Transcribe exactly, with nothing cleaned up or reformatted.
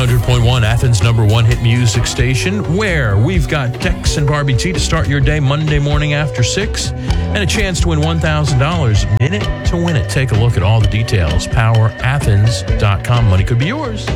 hundred point one, Athens' number one hit music station, where we've got Tex and Barbie T to start your day Monday morning after six, and a chance to win one thousand dollars. Minute to win it. Take a look at all the details. power athens dot com. Money could be yours.